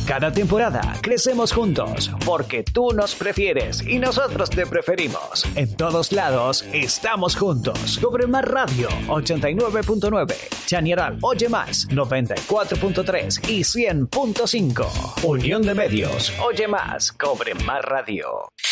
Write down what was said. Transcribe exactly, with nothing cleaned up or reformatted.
Cada temporada crecemos juntos porque tú nos prefieres y nosotros te preferimos. En todos lados estamos juntos. Cobre Más Radio ochenta y nueve punto nueve, Chañaral Oye Más noventa y cuatro punto tres y cien punto cinco. Unión de Medios. Oye Más, Cobre Más Radio.